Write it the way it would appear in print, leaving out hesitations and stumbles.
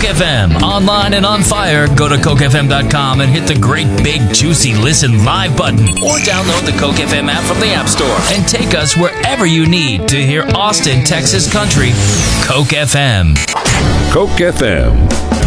FM. Online and on fire, go to CokeFM.com and hit the great big juicy listen live button. Or download the Coke FM app from the App Store and take us wherever you need to hear Austin, Texas country. Coke FM. Coke FM.